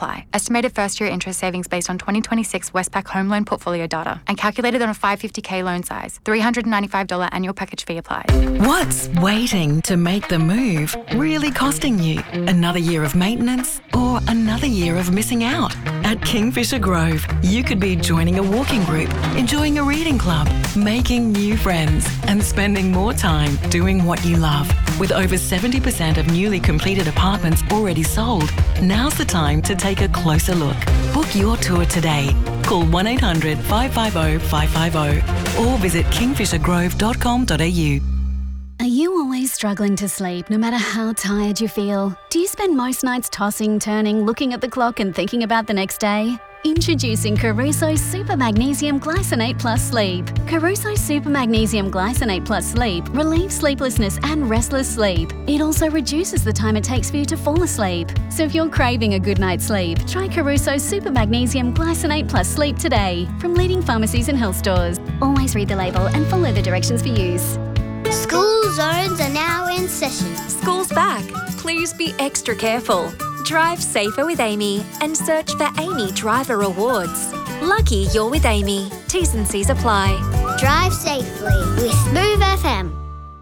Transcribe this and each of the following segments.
apply. Estimated first-year interest savings based on 2026 Westpac home loan portfolio data and calculated on a $550K loan size. $395 annual package fee applied. What's waiting to make the move really costing you? Another year of maintenance or another year of missing out? At Kingfisher Grove, you could be joining a walking group, enjoying a reading club, making new friends, and spending more time doing what you love. With over 70% of newly completed apartments already sold, now's the time to take a closer look. Book your tour today. Call 1800 550 550 or visit kingfishergrove.com.au. Are you always struggling to sleep no matter how tired you feel? Do you spend most nights tossing, turning, looking at the clock and thinking about the next day? Introducing Caruso Super Magnesium Glycinate Plus Sleep. Caruso Super Magnesium Glycinate Plus Sleep relieves sleeplessness and restless sleep. It also reduces the time it takes for you to fall asleep. So if you're craving a good night's sleep, try Caruso Super Magnesium Glycinate Plus Sleep today from leading pharmacies and health stores. Always read the label and follow the directions for use. School zones are now in session. School's back. Please be extra careful. Drive safer with Amy and search for Amy Driver Awards. Lucky you're with Amy. T's and C's apply. Drive safely with Smooth FM.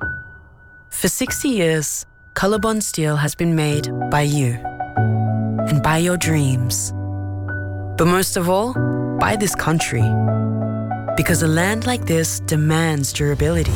For 60 years, Colorbond Steel has been made by you and by your dreams. But most of all, by this country. Because a land like this demands durability.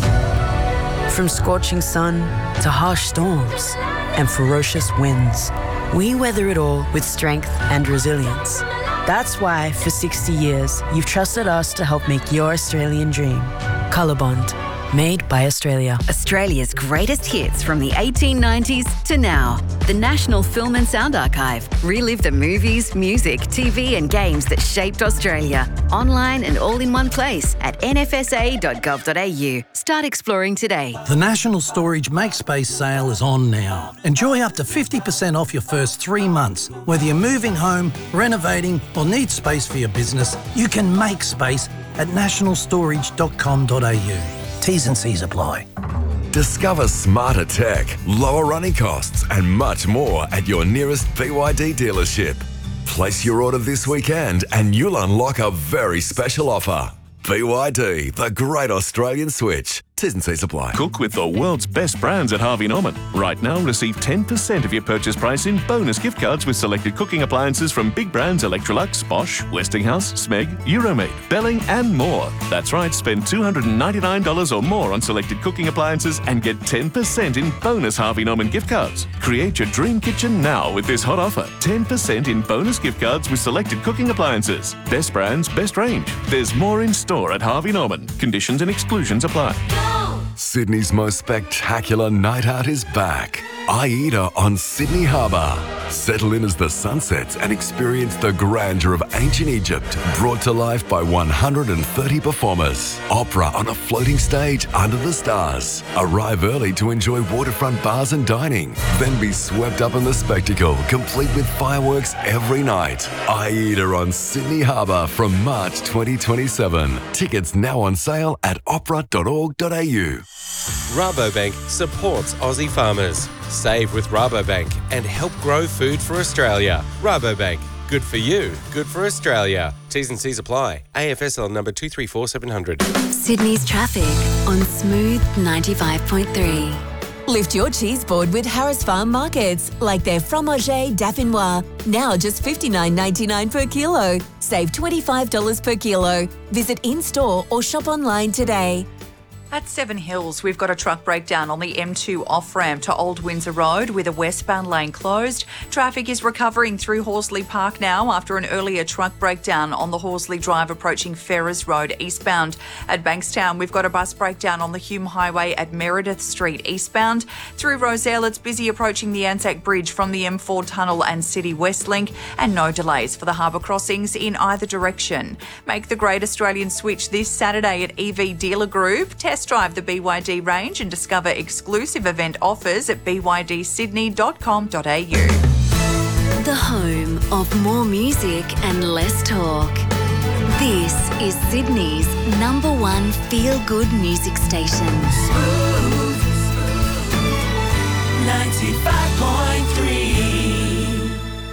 From scorching sun to harsh storms and ferocious winds, we weather it all with strength and resilience. That's why, for 60 years, you've trusted us to help make your Australian dream. Colorbond, made by Australia. Australia's greatest hits from the 1890s to now. The National Film and Sound Archive. Relive the movies, music, TV and games that shaped Australia. Online and all in one place at nfsa.gov.au. Start exploring today. The National Storage Make Space sale is on now. Enjoy up to 50% off your first 3 months. Whether you're moving home, renovating or need space for your business, you can make space at nationalstorage.com.au. T's and C's apply. Discover smarter tech, lower running costs and much more at your nearest BYD dealership. Place your order this weekend and you'll unlock a very special offer. BYD, the great Australian switch. T's and C's apply. Cook with the world's best brands at Harvey Norman. Right now, receive 10% of your purchase price in bonus gift cards with selected cooking appliances from big brands Electrolux, Bosch, Westinghouse, Smeg, Euromade, Belling and more. That's right, spend $299 or more on selected cooking appliances and get 10% in bonus Harvey Norman gift cards. Create your dream kitchen now with this hot offer. 10% in bonus gift cards with selected cooking appliances. Best brands, best range. There's more in store at Harvey Norman. Conditions and exclusions apply. Sydney's most spectacular night out is back. AIDA on Sydney Harbour. Settle in as the sun sets and experience the grandeur of ancient Egypt, brought to life by 130 performers. Opera on a floating stage under the stars. Arrive early to enjoy waterfront bars and dining. Then be swept up in the spectacle, complete with fireworks every night. AIDA on Sydney Harbour from March 2027. Tickets now on sale at opera.org.au. Rabobank supports Aussie farmers. Save with Rabobank and help grow food for Australia. Rabobank, good for you, good for Australia. T's and C's apply. AFSL number 234700. Sydney's traffic on Smooth 95.3. Lift your cheese board with Harris Farm Markets, like their Fromager Dauphinois, now just $59.99 per kilo. Save $25 per kilo. Visit in-store or shop online today. At Seven Hills, we've got a truck breakdown on the M2 off-ramp to Old Windsor Road with a westbound lane closed. Traffic is recovering through Horsley Park now after an earlier truck breakdown on the Horsley Drive approaching Ferrers Road eastbound. At Bankstown, we've got a bus breakdown on the Hume Highway at Meredith Street eastbound. Through Rozelle, it's busy approaching the Anzac Bridge from the M4 Tunnel and City West Link, and no delays for the harbour crossings in either direction. Make the Great Australian Switch this Saturday at EV Dealer Group. Test drive the BYD range and discover exclusive event offers at bydsydney.com.au. The home of more music and less talk. This is Sydney's #1 feel-good music station. Smooth 95.3.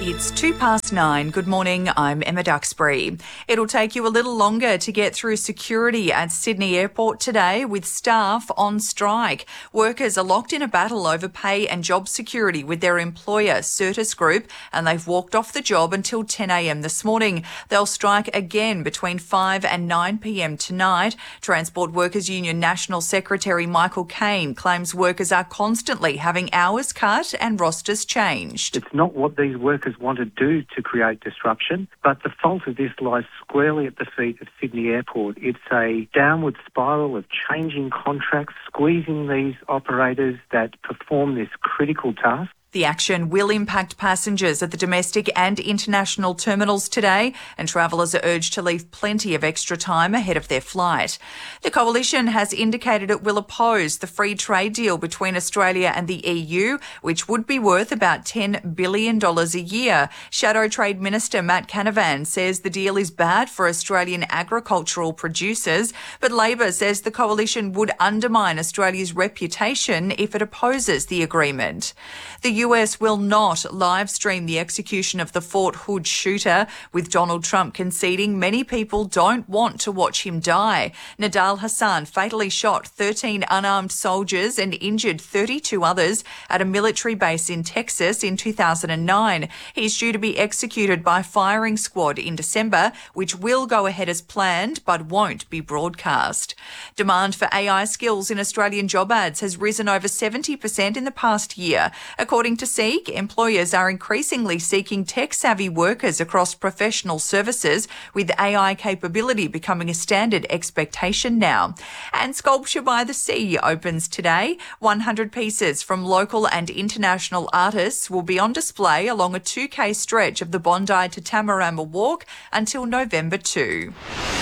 It's 9:02. Good morning, I'm Emma Duxbury. It'll take you a little longer to get through security at Sydney Airport today with staff on strike. Workers are locked in a battle over pay and job security with their employer, Certis Group, and they've walked off the job until 10 a.m. this morning. They'll strike again between 5 and 9 p.m. tonight. Transport Workers Union National Secretary Michael Kane claims workers are constantly having hours cut and rosters changed. It's not what these workers want to do to create disruption, but the fault of this lies squarely at the feet of Sydney Airport. It's a downward spiral of changing contracts, squeezing these operators that perform this critical task. The action will impact passengers at the domestic and international terminals today, and travellers are urged to leave plenty of extra time ahead of their flight. The Coalition has indicated it will oppose the free trade deal between Australia and the EU, which would be worth about $10 billion a year. Shadow Trade Minister Matt Canavan says the deal is bad for Australian agricultural producers, but Labor says the Coalition would undermine Australia's reputation if it opposes the agreement. The US will not live stream the execution of the Fort Hood shooter, with Donald Trump conceding many people don't want to watch him die. Nidal Hassan fatally shot 13 unarmed soldiers and injured 32 others at a military base in Texas in 2009. He's due to be executed by firing squad in December, which will go ahead as planned but won't be broadcast. Demand for AI skills in Australian job ads has risen over 70% in the past year. According to Seek, employers are increasingly seeking tech-savvy workers across professional services, with AI capability becoming a standard expectation now. And Sculpture by the Sea opens today. 100 pieces from local and international artists will be on display along a 2K stretch of the Bondi to Tamarama Walk until November 2.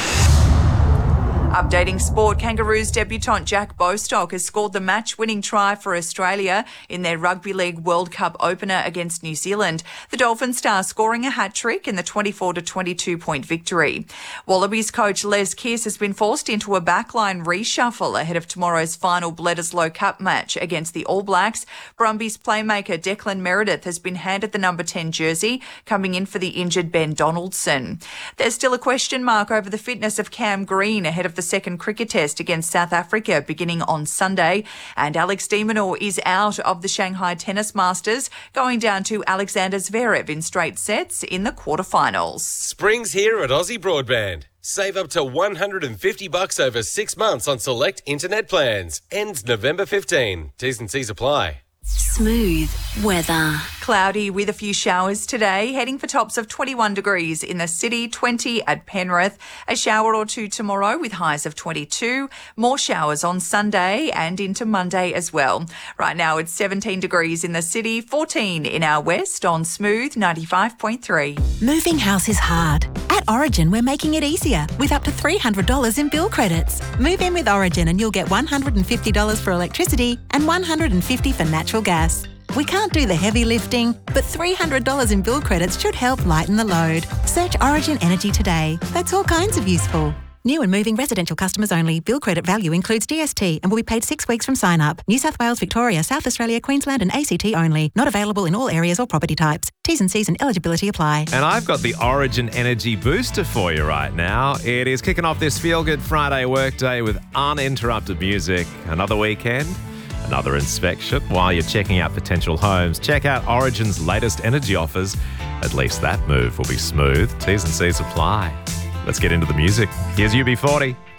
Updating sport, Kangaroos debutant Jack Bostock has scored the match-winning try for Australia in their Rugby League World Cup opener against New Zealand. The Dolphin star scoring a hat-trick in the 24-22 point victory. Wallabies coach Les Kiss has been forced into a backline reshuffle ahead of tomorrow's final Bledisloe Cup match against the All Blacks. Brumbies playmaker Declan Meredith has been handed the number 10 jersey, coming in for the injured Ben Donaldson. There's still a question mark over the fitness of Cam Green ahead of the second cricket test against South Africa beginning on Sunday. And Alex de Minaur is out of the Shanghai Tennis Masters, going down to Alexander Zverev in straight sets in the quarterfinals. Spring's here at Aussie Broadband. Save up to $150 over 6 months on select internet plans. Ends November 15. T's and C's apply. Smooth weather. Cloudy with a few showers today, heading for tops of 21 degrees in the city, 20 at Penrith. A shower or two tomorrow with highs of 22. More showers on Sunday and into Monday as well. Right now it's 17 degrees in the city, 14 in our west on Smooth 95.3. Moving house is hard. At Origin, we're making it easier with up to $300 in bill credits. Move in with Origin and you'll get $150 for electricity and $150 for natural gas. We can't do the heavy lifting, but $300 in bill credits should help lighten the load. Search Origin Energy today. That's all kinds of useful. New and moving residential customers only. Bill credit value includes GST and will be paid 6 weeks from sign up. New South Wales, Victoria, South Australia, Queensland and ACT only. Not available in all areas or property types. T's and C's and eligibility apply. And I've got the Origin Energy Booster for you right now. It is kicking off this feel-good Friday workday with uninterrupted music. Another weekend, another inspection. While you're checking out potential homes, check out Origin's latest energy offers. At least that move will be smooth. T's and C's apply. Let's get into the music. Here's UB40.